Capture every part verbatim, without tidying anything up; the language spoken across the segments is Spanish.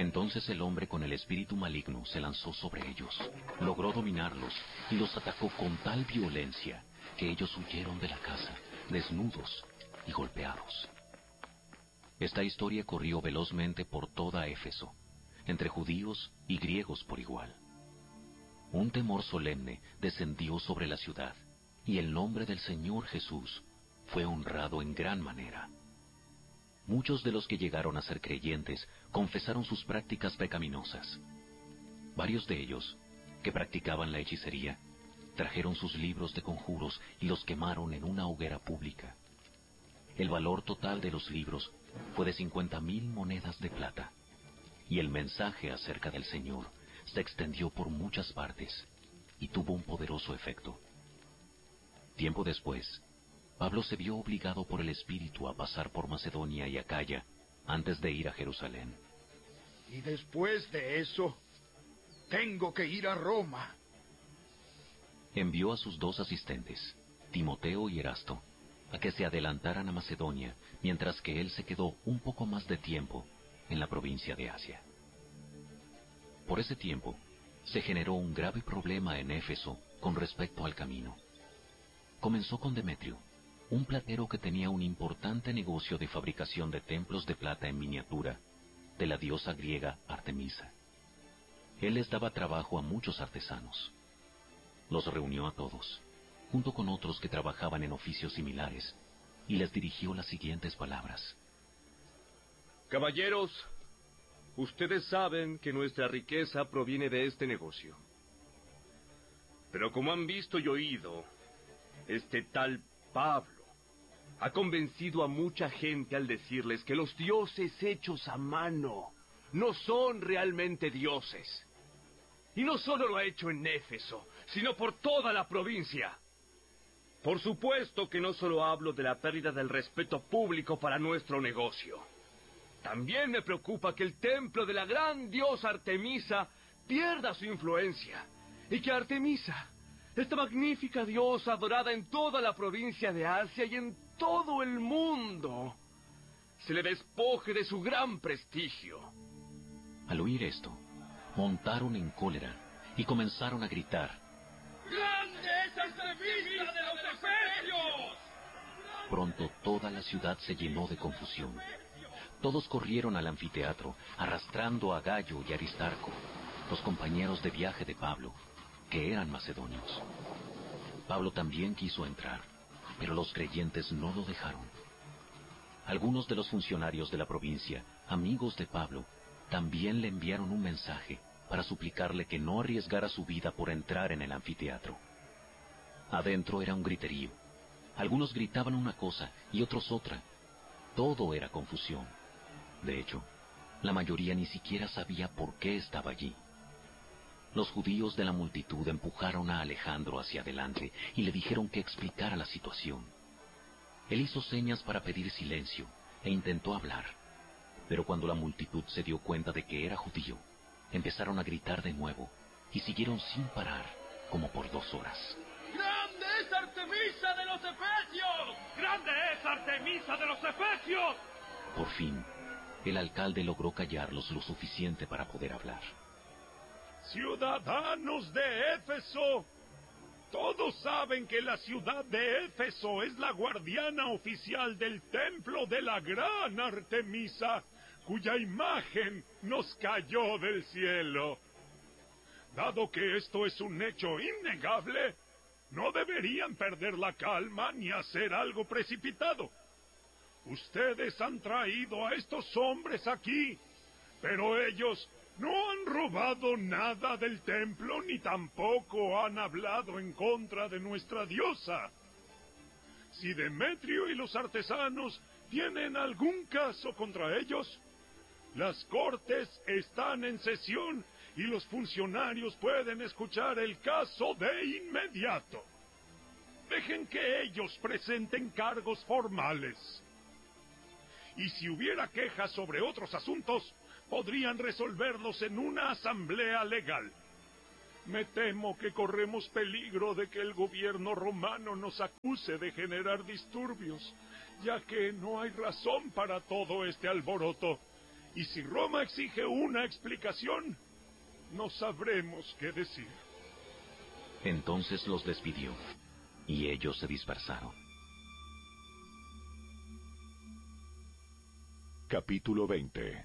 Entonces el hombre con el espíritu maligno se lanzó sobre ellos, logró dominarlos y los atacó con tal violencia que ellos huyeron de la casa, desnudos y golpeados. Esta historia corrió velozmente por toda Éfeso, entre judíos y griegos por igual. Un temor solemne descendió sobre la ciudad, y el nombre del Señor Jesús fue honrado en gran manera. Muchos de los que llegaron a ser creyentes confesaron sus prácticas pecaminosas. Varios de ellos, que practicaban la hechicería, trajeron sus libros de conjuros y los quemaron en una hoguera pública. El valor total de los libros fue de cincuenta mil monedas de plata, y el mensaje acerca del Señor se extendió por muchas partes y tuvo un poderoso efecto. Tiempo después, Pablo se vio obligado por el Espíritu a pasar por Macedonia y Acaya antes de ir a Jerusalén. Y después de eso, tengo que ir a Roma. Envió a sus dos asistentes, Timoteo y Erasto, a que se adelantaran a Macedonia, mientras que él se quedó un poco más de tiempo en la provincia de Asia. Por ese tiempo, se generó un grave problema en Éfeso con respecto al camino. Comenzó con Demetrio, un platero que tenía un importante negocio de fabricación de templos de plata en miniatura de la diosa griega Artemisa. Él les daba trabajo a muchos artesanos. Los reunió a todos, junto con otros que trabajaban en oficios similares, y les dirigió las siguientes palabras. Caballeros, ustedes saben que nuestra riqueza proviene de este negocio. Pero como han visto y oído, este tal Pablo ha convencido a mucha gente al decirles que los dioses hechos a mano no son realmente dioses. Y no solo lo ha hecho en Éfeso, sino por toda la provincia. Por supuesto que no solo hablo de la pérdida del respeto público para nuestro negocio. También me preocupa que el templo de la gran diosa Artemisa pierda su influencia, y que Artemisa, esta magnífica diosa adorada en toda la provincia de Asia y en todo el mundo, se le despoje de su gran prestigio. Al oír esto, montaron en cólera y comenzaron a gritar: ¡Grande es Artemisa de los Efesios! Pronto toda la ciudad se llenó de confusión. Todos corrieron al anfiteatro, arrastrando a Gayo y Aristarco, los compañeros de viaje de Pablo, que eran macedonios. Pablo también quiso entrar, pero los creyentes no lo dejaron. Algunos de los funcionarios de la provincia, amigos de Pablo, también le enviaron un mensaje para suplicarle que no arriesgara su vida por entrar en el anfiteatro. Adentro era un griterío. Algunos gritaban una cosa y otros otra. Todo era confusión. De hecho, la mayoría ni siquiera sabía por qué estaba allí. Los judíos de la multitud empujaron a Alejandro hacia adelante y le dijeron que explicara la situación. Él hizo señas para pedir silencio e intentó hablar, pero cuando la multitud se dio cuenta de que era judío, empezaron a gritar de nuevo y siguieron sin parar como por dos horas. ¡Grande es Artemisa de los Efesios! ¡Grande es Artemisa de los Efesios! Por fin, el alcalde logró callarlos lo suficiente para poder hablar. Ciudadanos de Éfeso, todos saben que la ciudad de Éfeso es la guardiana oficial del templo de la gran Artemisa, cuya imagen nos cayó del cielo. Dado que esto es un hecho innegable, no deberían perder la calma ni hacer algo precipitado. Ustedes han traído a estos hombres aquí, pero ellos no han robado nada del templo ni tampoco han hablado en contra de nuestra diosa. Si Demetrio y los artesanos tienen algún caso contra ellos, las cortes están en sesión y los funcionarios pueden escuchar el caso de inmediato. Dejen que ellos presenten cargos formales. Y si hubiera quejas sobre otros asuntos, podrían resolverlos en una asamblea legal. Me temo que corremos peligro de que el gobierno romano nos acuse de generar disturbios, ya que no hay razón para todo este alboroto, Y si Roma exige una explicación, no sabremos qué decir. Entonces los despidió, y ellos se dispersaron. Capítulo veinte.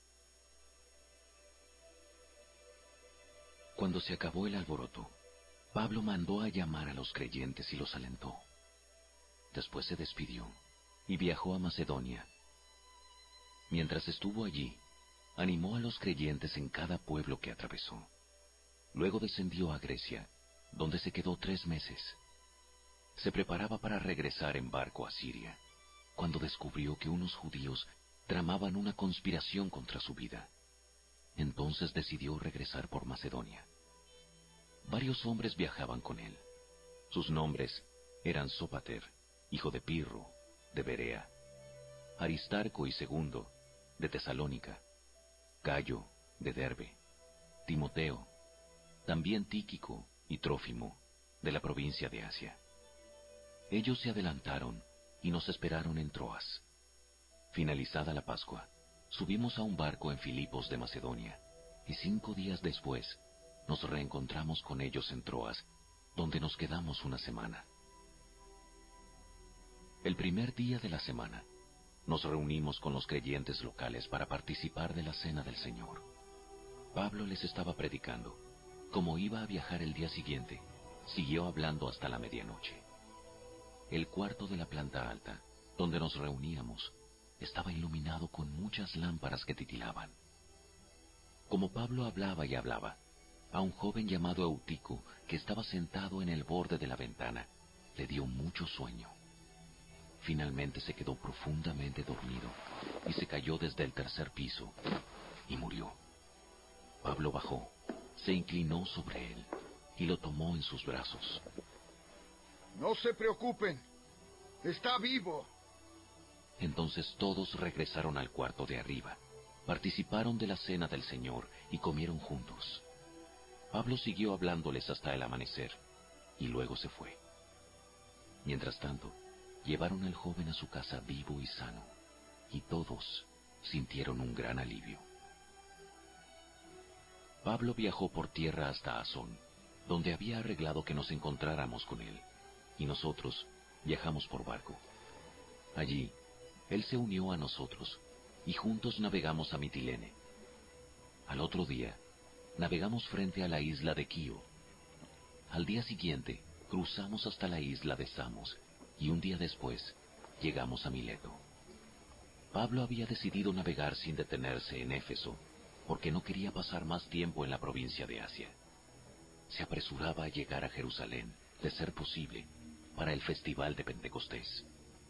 Cuando se acabó el alboroto, Pablo mandó a llamar a los creyentes y los alentó. Después se despidió y viajó a Macedonia. Mientras estuvo allí, animó a los creyentes en cada pueblo que atravesó. Luego descendió a Grecia, donde se quedó tres meses. Se preparaba para regresar en barco a Siria, cuando descubrió que unos judíos tramaban una conspiración contra su vida. Entonces decidió regresar por Macedonia. Varios hombres viajaban con él. Sus nombres eran Sópater, hijo de Pirro, de Berea; Aristarco y Segundo, de Tesalónica; Gayo, de Derbe; Timoteo; también Tíquico y Trófimo, de la provincia de Asia. Ellos se adelantaron y nos esperaron en Troas. Finalizada la Pascua, subimos a un barco en Filipos de Macedonia, y cinco días después nos reencontramos con ellos en Troas, donde nos quedamos una semana. El primer día de la semana, nos reunimos con los creyentes locales para participar de la Cena del Señor. Pablo les estaba predicando. Como iba a viajar el día siguiente, siguió hablando hasta la medianoche. El cuarto de la planta alta, donde nos reuníamos, estaba iluminado con muchas lámparas que titilaban. Como Pablo hablaba y hablaba, a un joven llamado Eutico, que estaba sentado en el borde de la ventana, le dio mucho sueño. Finalmente se quedó profundamente dormido y se cayó desde el tercer piso y murió. Pablo bajó, se inclinó sobre él y lo tomó en sus brazos. No se preocupen, está vivo. Entonces todos regresaron al cuarto de arriba, participaron de la cena del Señor y comieron juntos. Pablo siguió hablándoles hasta el amanecer y luego se fue. Mientras tanto, llevaron al joven a su casa vivo y sano, y todos sintieron un gran alivio. Pablo viajó por tierra hasta Asón, donde había arreglado que nos encontráramos con él, y nosotros viajamos por barco. Allí, él se unió a nosotros, y juntos navegamos a Mitilene. Al otro día, navegamos frente a la isla de Quío. Al día siguiente, cruzamos hasta la isla de Samos, y un día después, llegamos a Mileto. Pablo había decidido navegar sin detenerse en Éfeso, porque no quería pasar más tiempo en la provincia de Asia. Se apresuraba a llegar a Jerusalén, de ser posible, para el festival de Pentecostés.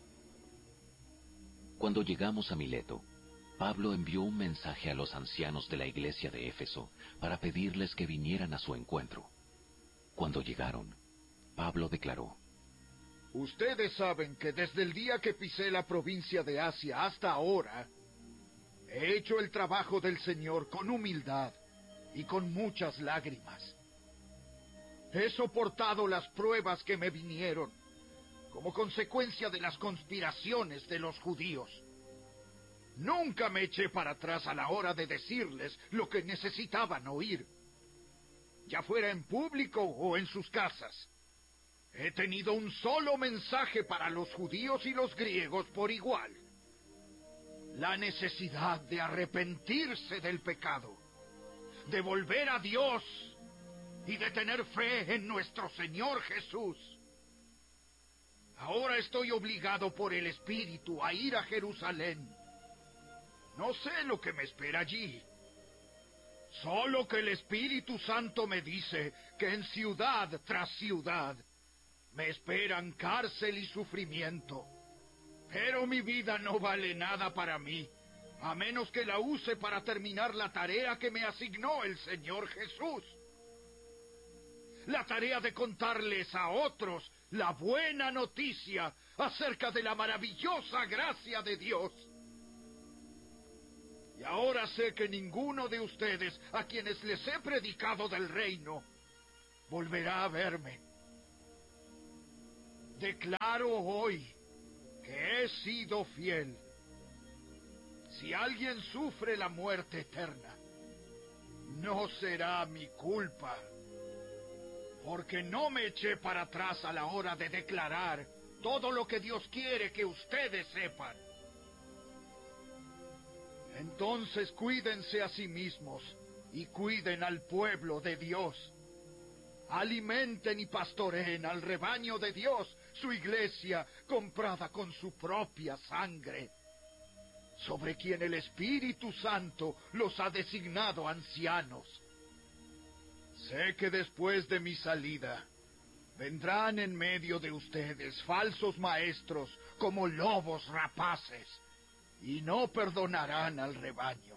Cuando llegamos a Mileto, Pablo envió un mensaje a los ancianos de la iglesia de Éfeso para pedirles que vinieran a su encuentro. Cuando llegaron, Pablo declaró: Ustedes saben que desde el día que pisé la provincia de Asia hasta ahora, he hecho el trabajo del Señor con humildad y con muchas lágrimas. He soportado las pruebas que me vinieron como consecuencia de las conspiraciones de los judíos. Nunca me eché para atrás a la hora de decirles lo que necesitaban oír, ya fuera en público o en sus casas. He tenido un solo mensaje para los judíos y los griegos por igual: la necesidad de arrepentirse del pecado, de volver a Dios y de tener fe en nuestro Señor Jesús. Ahora estoy obligado por el Espíritu a ir a Jerusalén. No sé lo que me espera allí. Solo que el Espíritu Santo me dice que en ciudad tras ciudad me esperan cárcel y sufrimiento. Pero mi vida no vale nada para mí, a menos que la use para terminar la tarea que me asignó el Señor Jesús. La tarea de contarles a otros la buena noticia acerca de la maravillosa gracia de Dios. Y ahora sé que ninguno de ustedes a quienes les he predicado del reino volverá a verme. Declaro hoy que he sido fiel. Si alguien sufre la muerte eterna, no será mi culpa, porque no me eché para atrás a la hora de declarar todo lo que Dios quiere que ustedes sepan. Entonces cuídense a sí mismos y cuiden al pueblo de Dios. Alimenten y pastoreen al rebaño de Dios, su iglesia comprada con su propia sangre, sobre quien el Espíritu Santo los ha designado ancianos. Sé que después de mi salida vendrán en medio de ustedes falsos maestros como lobos rapaces, y no perdonarán al rebaño.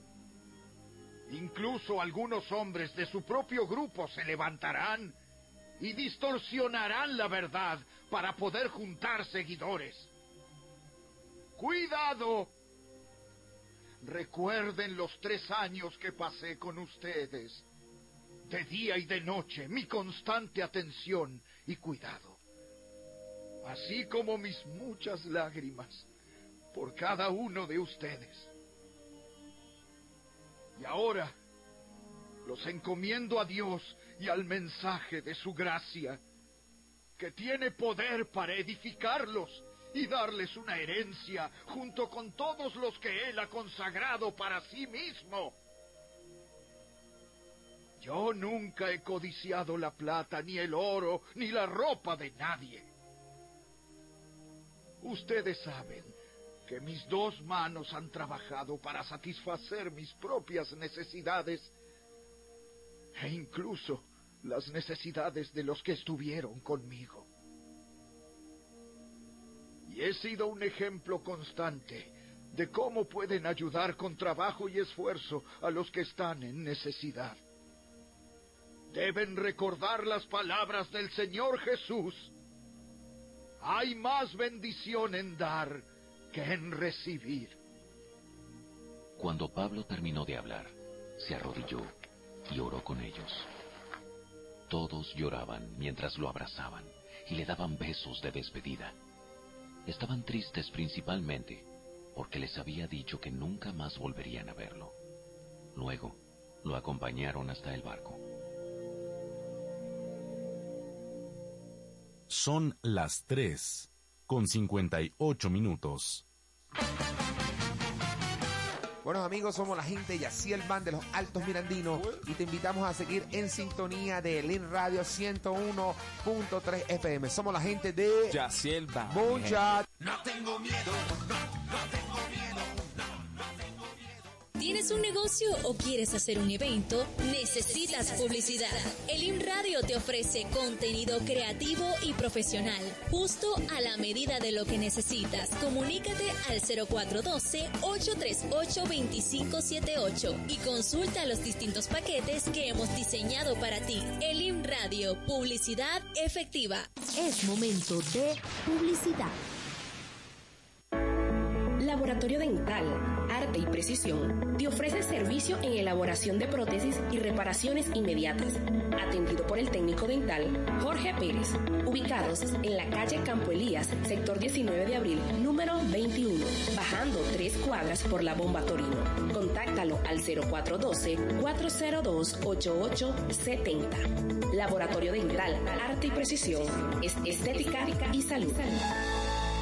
Incluso algunos hombres de su propio grupo se levantarán y distorsionarán la verdad para poder juntar seguidores. ¡Cuidado! Recuerden los tres años que pasé con ustedes. De día y de noche, mi constante atención y cuidado. Así como mis muchas lágrimas por cada uno de ustedes. Y ahora los encomiendo a Dios y al mensaje de su gracia, que tiene poder para edificarlos y darles una herencia junto con todos los que Él ha consagrado para sí mismo. Yo nunca he codiciado la plata, ni el oro, ni la ropa de nadie. Ustedes saben que mis dos manos han trabajado para satisfacer mis propias necesidades e incluso las necesidades de los que estuvieron conmigo. Y he sido un ejemplo constante de cómo pueden ayudar con trabajo y esfuerzo a los que están en necesidad. Deben recordar las palabras del Señor Jesús. Hay más bendición en dar que en recibir. Cuando Pablo terminó de hablar, se arrodilló y oró con ellos. Todos lloraban mientras lo abrazaban y le daban besos de despedida. Estaban tristes principalmente porque les había dicho que nunca más volverían a verlo. Luego, lo acompañaron hasta el barco. Son las tres, con cincuenta y ocho minutos. Bueno, amigos, somos la gente de Yaciel Band de los Altos Mirandinos y te invitamos a seguir en sintonía de Elin Radio ciento uno punto tres F M. Somos la gente de Yaciel Band. Mucha... No tengo miedo, no, no tengo miedo, no, no tengo miedo. ¿Tienes un negocio o quieres hacer un evento? Necesitas publicidad. Elin Radio te ofrece contenido creativo y profesional, justo a la medida de lo que necesitas. Comunícate al cero cuatro uno dos, ocho tres ocho, dos cinco siete ocho y consulta los distintos paquetes que hemos diseñado para ti. Elin Radio, publicidad efectiva. Es momento de publicidad. Laboratorio Dental, Arte y Precisión te ofrece servicio en elaboración de prótesis y reparaciones inmediatas. Atendido por el técnico dental Jorge Pérez. Ubicados en la calle Campo Elías, sector diecinueve de abril, número veintiuno, bajando tres cuadras por la Bomba Torino. Contáctalo al cero cuatro uno dos, cuatro cero dos, ocho ocho siete cero. Laboratorio Dental, Arte y Precisión, es estética y salud.